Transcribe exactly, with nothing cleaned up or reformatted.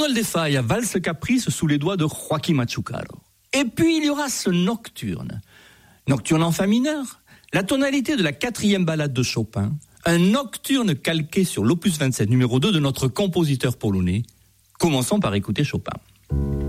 Manuel de Falla, valse caprice sous les doigts de Joaquín Machucaro. Et puis il y aura ce nocturne. Nocturne en fa mineur, la tonalité de la quatrième ballade de Chopin, un nocturne calqué sur l'opus vingt-sept numéro deux de notre compositeur polonais. Commençons par écouter Chopin.